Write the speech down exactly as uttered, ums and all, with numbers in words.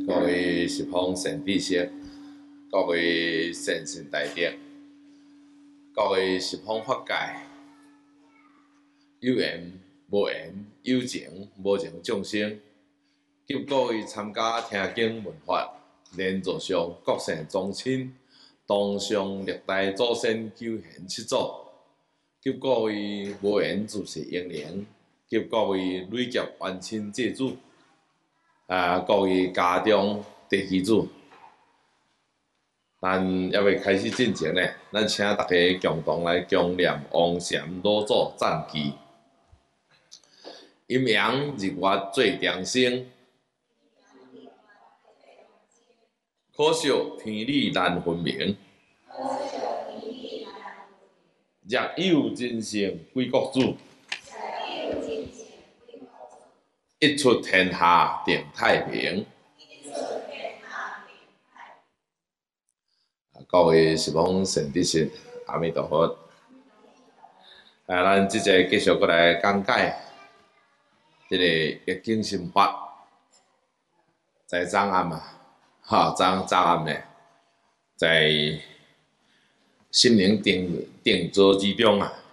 各位十方善知识，各位善信大德，各位十方法界，有缘无缘，有情无情众生，及各位参加听经闻法，连座上各省宗亲，当上历代祖先求贤七祖，及各位无缘自世英灵，及各位累劫冤亲债主。啊，各位家中地基主，咱还未开始进前呢，咱请大家共同来共念王禅老祖赞记。阴阳日月最长生，可惜天理难分明。若有真圣归国主。一出天下定太平。各位十方善知识，阿弥陀佛。啊，咱即个继续过来讲解即个易经心法。在昨暗啊，哈，昨昨暗呢，在心灵定定座之中啊，